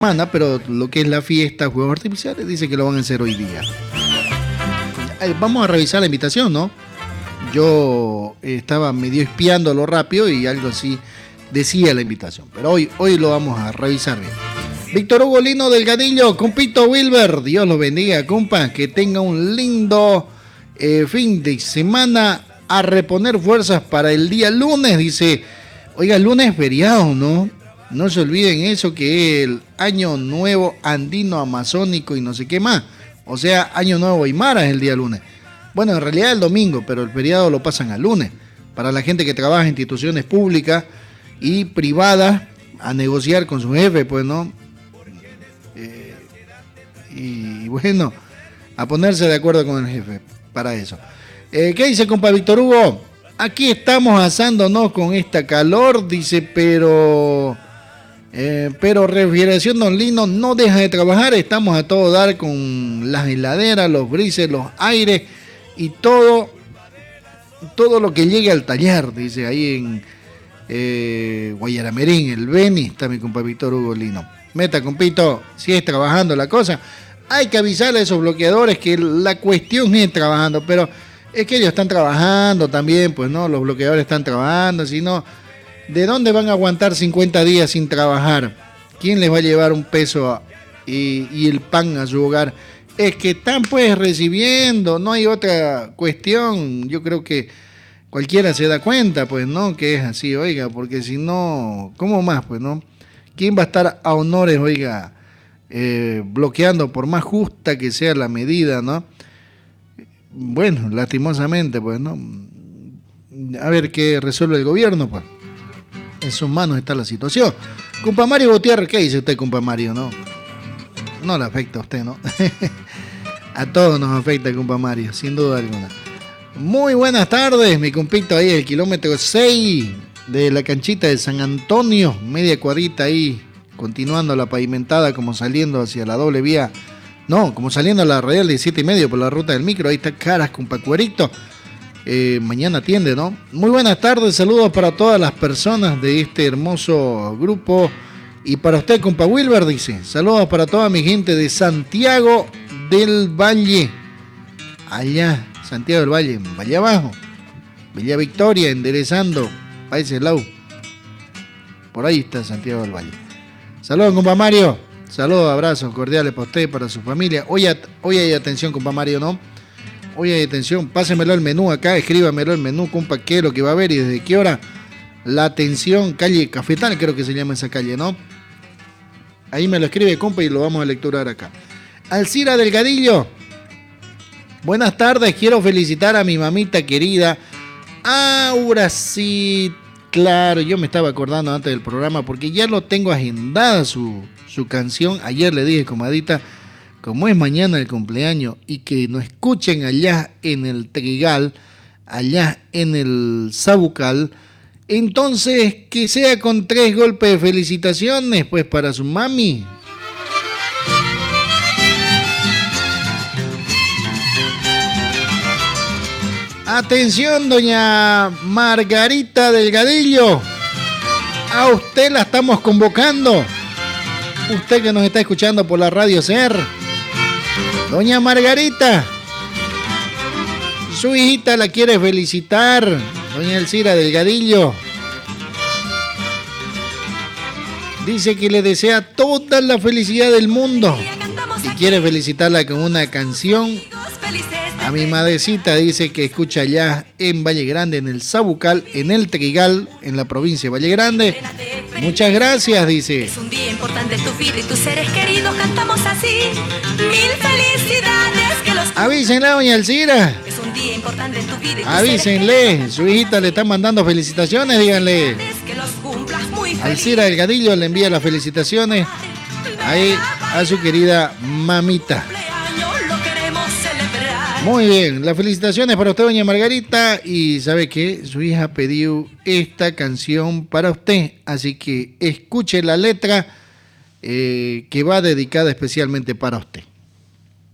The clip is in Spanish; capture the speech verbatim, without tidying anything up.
semana, pero lo que es la fiesta, juegos artificiales, dice que lo van a hacer hoy día. Vamos a revisar la invitación, ¿no? Yo estaba medio espiándolo rápido y algo así decía la invitación, pero hoy, hoy lo vamos a revisar bien. Víctor Hugo Lino Delgadillo, compito Wilber, Dios lo bendiga, compa, que tenga un lindo eh, fin de semana, a reponer fuerzas para el día lunes, dice. Oiga, el lunes es feriado, ¿no? No se olviden eso, que es el año nuevo andino amazónico y no sé qué más. O sea, año nuevo aymara es el día lunes. Bueno, en realidad el domingo, pero el feriado lo pasan al lunes. Para la gente que trabaja en instituciones públicas y privadas, a negociar con su jefe, pues, ¿no? Eh, y bueno, a ponerse de acuerdo con el jefe para eso. Eh, ¿Qué dice, compa Víctor Hugo? Aquí estamos asándonos con esta calor, dice, pero... Eh, pero Refrigeración Don Lino no deja de trabajar. Estamos a todo dar con las heladeras, los brises, los aires y todo todo lo que llegue al taller, dice ahí en eh, Guayaramerín, el Beni. Está mi compa Víctor Hugo Lino. Meta, compito, si es trabajando la cosa, hay que avisarle a esos bloqueadores que la cuestión es trabajando, pero es que ellos están trabajando también, pues no, los bloqueadores están trabajando, si no, ¿de dónde van a aguantar cincuenta días sin trabajar? ¿Quién les va a llevar un peso a, y, y el pan a su hogar? Es que están pues recibiendo, no hay otra cuestión. Yo creo que cualquiera se da cuenta, pues, ¿no? Que es así, oiga, porque si no, ¿cómo más, pues, no? ¿Quién va a estar a honores, oiga, eh, bloqueando por más justa que sea la medida, ¿no? Bueno, lastimosamente, pues, ¿no? A ver qué resuelve el gobierno, pues. En sus manos está la situación. Compa Mario Gutiérrez, ¿qué dice usted, compa Mario? No, no le afecta a usted, ¿no? A todos nos afecta, compa Mario, sin duda alguna. Muy buenas tardes, mi compito ahí, el kilómetro seis de la canchita de San Antonio, media cuadrita ahí, continuando la pavimentada, como saliendo hacia la doble vía. No, como saliendo a la radial de siete y medio por la ruta del micro. Ahí está Caras, compa Cuerito. Eh, mañana atiende, ¿no? Muy buenas tardes, saludos para todas las personas de este hermoso grupo y para usted, compa Wilber, dice, saludos para toda mi gente de Santiago del Valle, allá, Santiago del Valle, Valle Abajo, Villa Victoria, enderezando para ese lado, por ahí está Santiago del Valle. Saludos, compa Mario, saludos, abrazos cordiales para usted, para su familia. Hoy, hoy hay atención, compa Mario, ¿no? Oye, atención, pásemelo el menú acá, escríbamelo el menú, compa, qué es lo que va a haber y desde qué hora. La atención, calle Cafetal, creo que se llama esa calle, ¿no? Ahí me lo escribe, compa, y lo vamos a lecturar acá. Alcira Delgadillo, buenas tardes, quiero felicitar a mi mamita querida. Ahora sí, claro, yo me estaba acordando antes del programa porque ya lo tengo agendada su, su canción. Ayer le dije, comadita, como es mañana el cumpleaños y que nos escuchen allá en el Trigal, allá en el Sabucal, entonces que sea con tres golpes de felicitaciones, pues, para su mami. Atención, doña Margarita Delgadillo, a usted la estamos convocando, usted que nos está escuchando por la radio C R. Doña Margarita, su hijita la quiere felicitar, doña Alcira Delgadillo. Dice que le desea toda la felicidad del mundo y quiere felicitarla con una canción. A mi madrecita dice que escucha allá en Valle Grande, en el Sabucal, en el Trigal, en la provincia de Valle Grande. Muchas gracias, dice. Es un día importante en tu vida y tus seres queridos cantamos así. Mil felicidades que los... Avísenle a doña Alcira. Es un día importante en tu vida y tus Avísenle, su hijita le está mandando felicitaciones, díganle. que los cumplas muy feliz. Alcira Delgadillo le envía las felicitaciones ahí a su querida mamita. Lo queremos celebrar. Muy bien, las felicitaciones para usted, doña Margarita, y sabe que su hija pidió esta canción para usted, así que escuche la letra eh, que va dedicada especialmente para usted.